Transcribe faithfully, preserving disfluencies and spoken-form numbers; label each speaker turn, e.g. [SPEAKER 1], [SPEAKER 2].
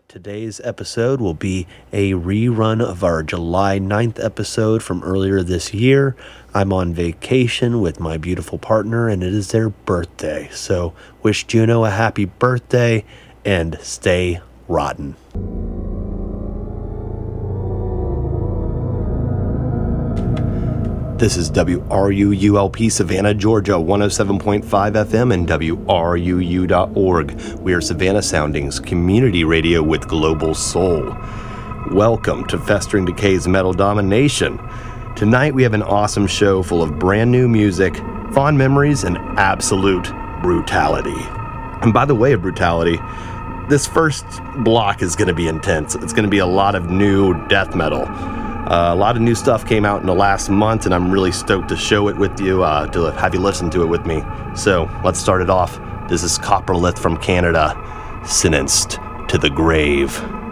[SPEAKER 1] Today's episode will be a rerun of our July ninth episode from earlier this year. I'm on vacation with my beautiful partner, and it is their birthday. So wish Juno a happy birthday, and stay rotten. This is W R U U L P Savannah, Georgia, one oh seven point five F M and W R U U dot org. We are Savannah Soundings, community radio with global soul. Welcome to Festering Decay's Metal Domination. Tonight we have an awesome show full of brand new music, fond memories, and absolute brutality. And by the way of brutality, this first block is going to be intense. It's going to be a lot of new death metal. Uh, a lot of new stuff came out in the last month, and I'm really stoked to show it with you, uh, to have you listen to it with me. So let's start it off. This is Copperlith from Canada, Sentenced to the Grave.